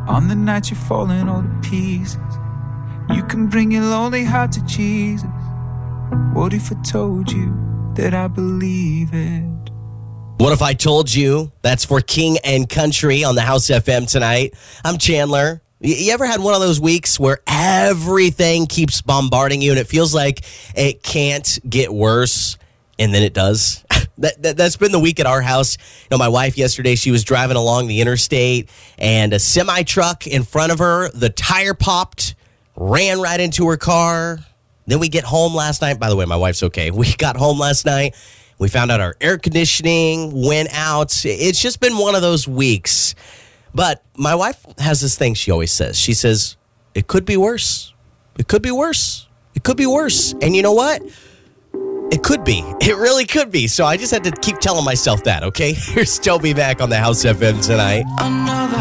On the night you're falling all to pieces, you can bring your lonely heart to Jesus. What if I told you that I believe it? What if I told you? That's for King and Country on the House FM tonight. I'm Chandler. You ever had one of those weeks where everything keeps bombarding you and it feels like it can't get worse, and then it does? That's been the week at our house. You know, my wife yesterday, she was driving along the interstate and a semi-truck in front of her, the tire popped, ran right into her car. Then we get home last night. By the way, my wife's okay. We got home last night. We found out our air conditioning went out. It's just been one of those weeks. But my wife has this thing she always says. She says, it could be worse. It could be worse. It could be worse. And you know what? It could be. It really could be. So I just had to keep telling myself that, okay? Here's Toby Mac on the House FM tonight. Another